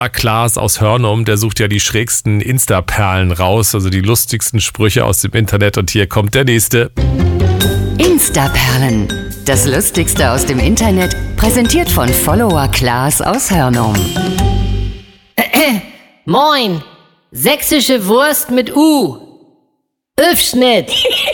Klaas aus Hörnum, der sucht ja die schrägsten Insta-Perlen raus, also die lustigsten Sprüche aus dem Internet. Und hier kommt der nächste. Insta-Perlen. Das Lustigste aus dem Internet, präsentiert von Follower Klaas aus Hörnum. Moin, sächsische Wurst mit U. Öffschnitt.